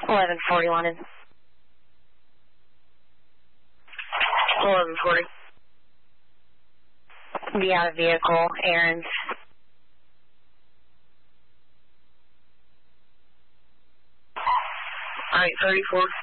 1140 London. 1140. Be out of vehicle, errands. Alright, 34.